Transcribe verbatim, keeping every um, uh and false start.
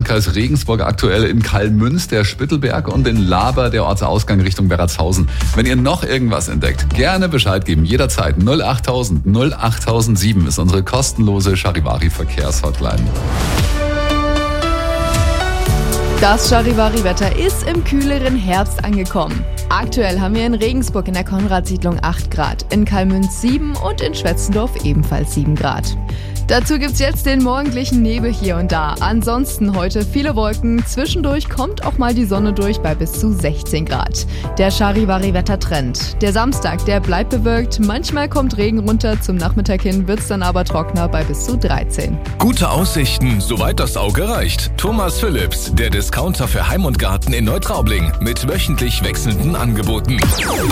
Landkreis Regensburg aktuell in Kallmünz, der Spittelberg und in Laber, der Ortsausgang Richtung Werratshausen. Wenn ihr noch irgendwas entdeckt, gerne Bescheid geben, jederzeit. null achttausend null achttausendsieben ist unsere kostenlose Charivari-Verkehrshotline. Das Charivari-Wetter ist im kühleren Herbst angekommen. Aktuell haben wir in Regensburg in der Konradsiedlung acht Grad, in Kallmünz sieben und in Schwetzendorf ebenfalls sieben Grad. Dazu gibt's jetzt den morgendlichen Nebel hier und da. Ansonsten heute viele Wolken. Zwischendurch kommt auch mal die Sonne durch bei bis zu sechzehn Grad. Der Charivari-Wettertrend. Der Samstag, der bleibt bewölkt. Manchmal kommt Regen runter. Zum Nachmittag hin wird's dann aber trockener bei bis zu dreizehn. Gute Aussichten, soweit das Auge reicht. Thomas Phillips, der Discounter für Heim und Garten in Neutraubling mit wöchentlich wechselnden Angeboten.